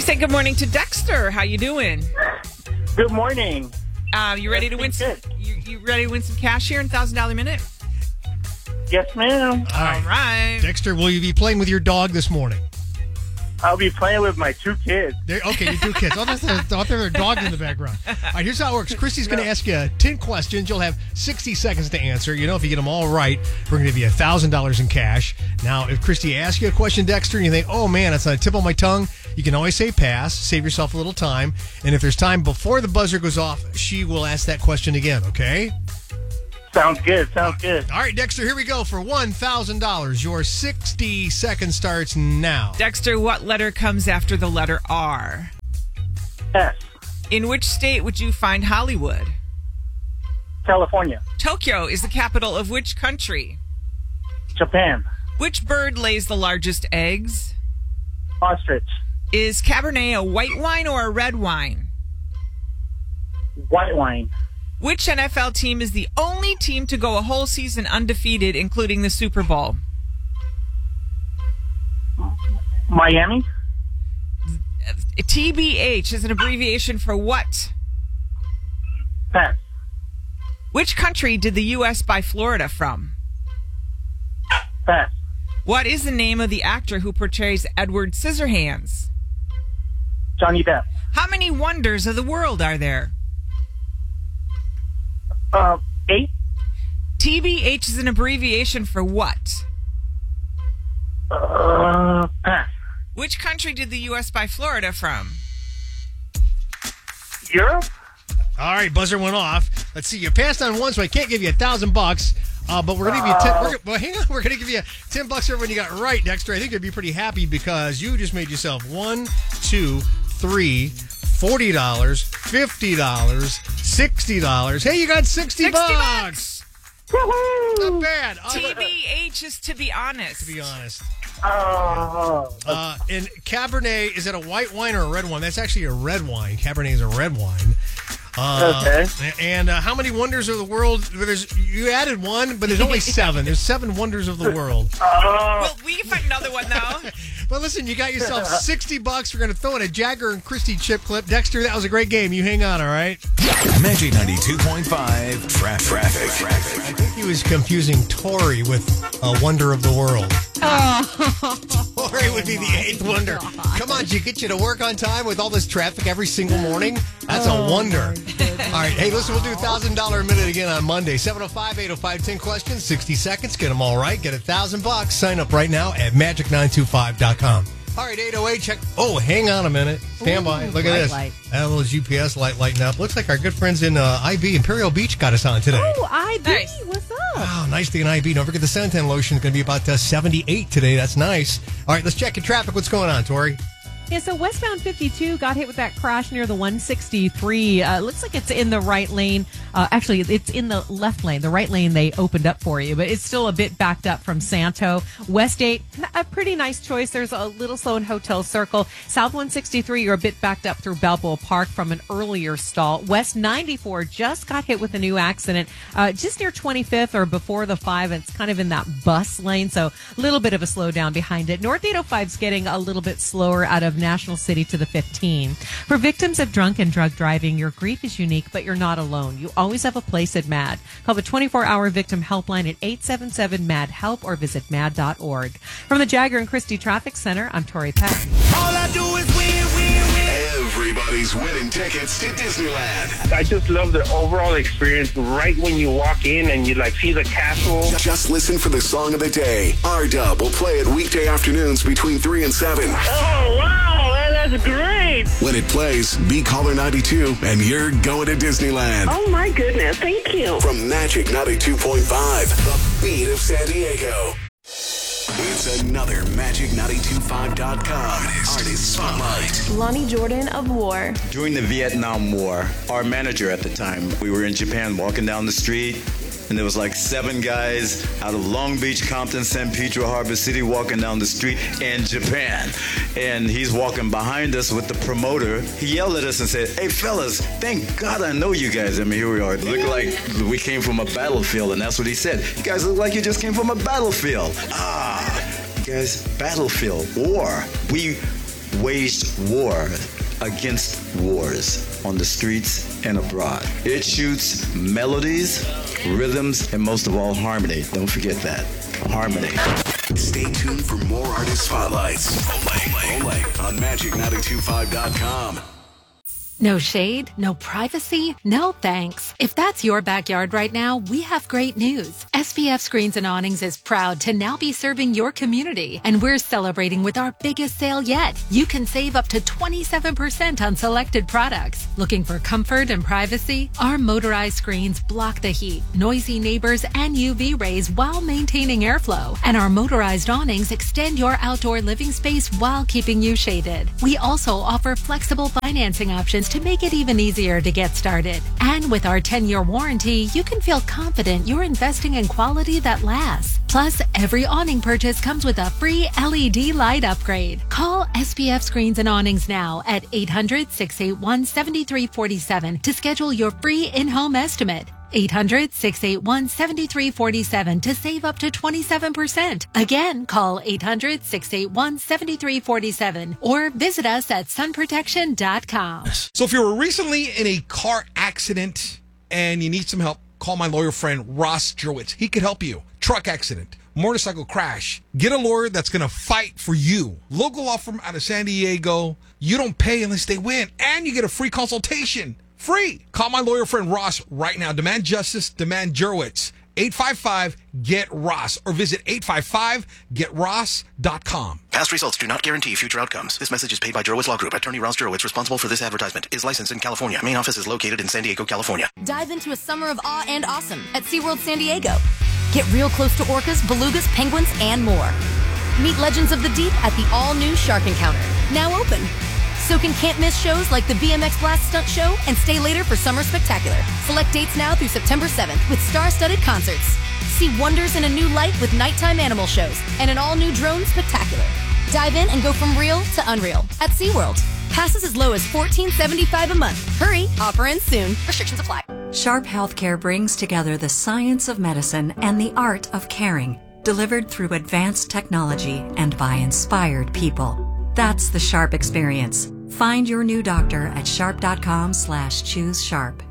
say good morning to Dexter. How you doing? Good morning. You ready to win some? You ready to win some cash here in $1,000 minute? Yes, ma'am. All right. Dexter, will you be playing with your dog this morning? I'll be playing with my 2 kids. Okay, your 2 kids. I thought there were dogs in the background. All right, here's how it works. Christy's going to ask you 10 questions. You'll have 60 seconds to answer. You know, if you get them all right, we're going to give you $1,000 in cash. Now, if Christy asks you a question, Dexter, and you think, oh, man, that's on the tip of my tongue, you can always say pass, save yourself a little time. And if there's time before the buzzer goes off, she will ask that question again, okay? Sounds good. Sounds good. All right, Dexter, here we go for $1,000. Your 60 seconds starts now. Dexter, what letter comes after the letter R? S. In which state would you find Hollywood? California. Tokyo is the capital of which country? Japan. Which bird lays the largest eggs? Ostrich. Is Cabernet a white wine or a red wine? White wine. Which NFL team is the only team to go a whole season undefeated, including the Super Bowl? Miami. TBH is an abbreviation for what? Pass. Which country did the U.S. buy Florida from? Pass. What is the name of the actor who portrays Edward Scissorhands? Johnny Depp. How many wonders of the world are there? 8. TBH is an abbreviation for what? Pass. Which country did the U.S. buy Florida from? Europe. All right, buzzer went off. Let's see. You passed on one, so I can't give you $1,000. But we're going to give you 10. Hang on. We're going to give you $10 for when you got right, Dexter. I think you'd be pretty happy because you just made yourself $1, 2, 3, $40, $50, $60. Hey, you got $60. Woohoo! Not bad. TBH is to be honest. To be honest. Oh. And Cabernet, is it a white wine or a red wine? That's actually a red wine. Cabernet is a red wine. Okay. And how many wonders of the world? You added one, but there's only 7. There's 7 wonders of the world. Well, we can find another one, though. But listen, you got yourself $60. We're going to throw in a Jagger and Christy chip clip. Dexter, that was a great game. You hang on, all right? Magic 92.5 Traffic. I think he was confusing Tori with a wonder of the world. Tori would be the 8th wonder. Come on, did you get you to work on time with all this traffic every single morning? That's a wonder. All right, hey, listen, we'll do $1,000 a minute again on Monday. 705-805, 10 questions, 60 seconds. Get them all right. Get $1,000. Sign up right now at magic925.com. All right, 808, check. Oh, hang on a minute. Stand by. Look at this. That little GPS light lighting up. Looks like our good friends in IB, Imperial Beach, got us on today. Oh, IB. Nice. What's up? Wow, nice thing in IB. Don't forget the suntan lotion is going to be about 78 today. That's nice. All right, let's check your traffic. What's going on, Tori? Yeah, so westbound 52 got hit with that crash near the 163. Looks like it's in the right lane. Actually, it's in the left lane. The right lane they opened up for you, but it's still a bit backed up from Santo. West 8, a pretty nice choice. There's a little slow in Hotel Circle. South 163, you're a bit backed up through Balboa Park from an earlier stall. West 94 just got hit with a new accident just near 25th or before the 5. It's kind of in that bus lane, so a little bit of a slowdown behind it. North 805's getting a little bit slower out of National City to the 15. For victims of drunk and drug driving, your grief is unique, but you're not alone. You always have a place at MAD. Call the 24-hour victim helpline at 877-MAD-HELP or visit mad.org. From the Jagger and Christie Traffic Center, I'm Tori Peck. All I do is win. Everybody's winning tickets to Disneyland. I just love the overall experience right when you walk in and you see the castle. Just listen for the song of the day. R-Dub will play it weekday afternoons between 3 and 7. Oh, wow, man, that's great. When it plays, be caller 92 and you're going to Disneyland. Oh, my goodness. Thank you. From Magic 92.5, the beat of San Diego. It's another Magic925.com Artist Spotlight. Lonnie Jordan of War. During the Vietnam War, our manager at the time, we were in Japan walking down the street, and there was 7 guys out of Long Beach, Compton, San Pedro, Harbor City walking down the street in Japan. And he's walking behind us with the promoter. He yelled at us and said, "Hey fellas, thank God I know you guys." I mean, here we are. Look like we came from a battlefield, and that's what he said. "You guys look like you just came from a battlefield." You guys, battlefield, war. We waged war against wars on the streets and abroad. It shoots melodies, rhythms, and most of all, harmony. Don't forget that. Harmony. Stay tuned for more artist spotlights. Only on Magic925.com. No shade, no privacy, no thanks. If that's your backyard right now, we have great news. SPF Screens and Awnings is proud to now be serving your community, and we're celebrating with our biggest sale yet. You can save up to 27% on selected products. Looking for comfort and privacy? Our motorized screens block the heat, noisy neighbors, and UV rays while maintaining airflow. And our motorized awnings extend your outdoor living space while keeping you shaded. We also offer flexible financing options to make it even easier to get started. And with our 10-year warranty, you can feel confident you're investing in quality that lasts. Plus, every awning purchase comes with a free LED light upgrade. Call SPF Screens and Awnings now at 800-681-7347 to schedule your free in-home estimate. 800-681-7347 to save up to 27%. Again, call 800-681-7347 or visit us at sunprotection.com. So if you were recently in a car accident and you need some help, call my lawyer friend Ross Jurowitz. He could help you. Truck accident, motorcycle crash. Get a lawyer that's going to fight for you. Local law firm out of San Diego. You don't pay unless they win, and you get a free consultation. Free. Call my lawyer friend Ross right now. Demand justice, demand Jurowitz. 855-GET-ROSS or visit 855-GetRoss.com. Past results do not guarantee future outcomes. This message is paid by Jurowitz Law Group. Attorney Ross Jurowitz, responsible for this advertisement, is licensed in California. Main office is located in San Diego, California. Dive into a summer of awe and awesome at SeaWorld San Diego. Get real close to orcas, belugas, penguins, and more. Meet legends of the deep at the all-new Shark Encounter, now open. Soak in can't-miss shows like the BMX Blast Stunt Show and stay later for Summer Spectacular. Select dates now through September 7th with star-studded concerts. See wonders in a new light with nighttime animal shows and an all-new drone spectacular. Dive in and go from real to unreal at SeaWorld. Passes as low as $14.75 a month. Hurry, offer ends soon. Restrictions apply. Sharp Healthcare brings together the science of medicine and the art of caring, delivered through advanced technology and by inspired people. That's the Sharp experience. Find your new doctor at sharp.com/choose-sharp.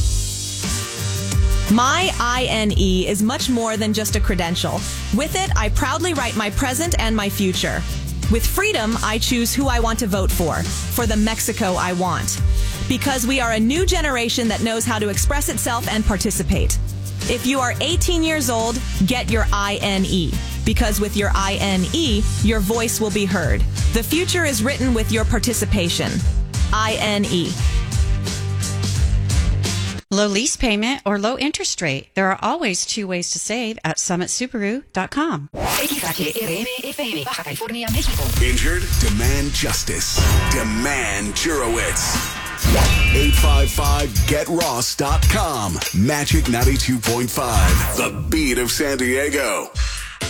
My INE is much more than just a credential. With it, I proudly write my present and my future. With freedom, I choose who I want to vote for the Mexico I want. Because we are a new generation that knows how to express itself and participate. If you are 18 years old, get your INE. Because with your INE, your voice will be heard. The future is written with your participation. INE. Low lease payment or low interest rate. There are always two ways to save at summitsubaru.com. Injured? Demand justice. Demand Jurowitz. 855-GetRoss.com. Magic 92.5. The beat of San Diego.